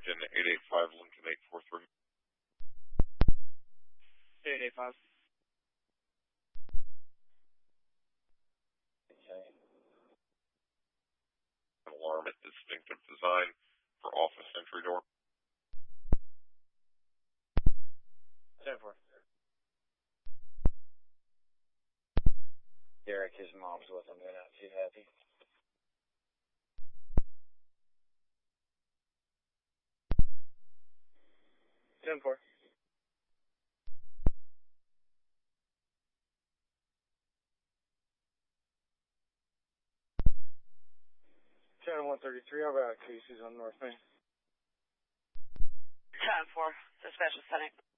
Washington 885 Lincoln 843. 885. Okay. Alarm at distinctive design for office entry door. 10-4. Derek, his mom's with him. They're not too happy. Ten four. Channel 133, over at Casey's on North Main. 10-4, dispatch is setting.